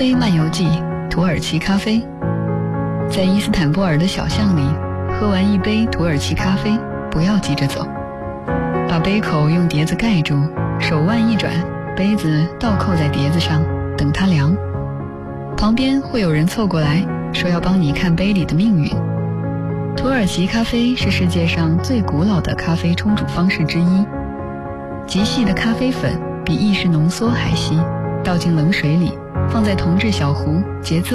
啡漫游记，土耳其咖啡。在伊斯坦布尔的小巷里，喝完一杯土耳其咖啡，不要急着走，把杯口用碟子盖住，手腕一转，杯子倒扣在碟子上，等它凉。旁边会有人凑过来，说要帮你看杯里的命运。土耳其咖啡是世界上最古老的咖啡冲煮方式之一，极细的咖啡粉比意式浓缩还细，倒进冷水里，放在铜制小壶，节奏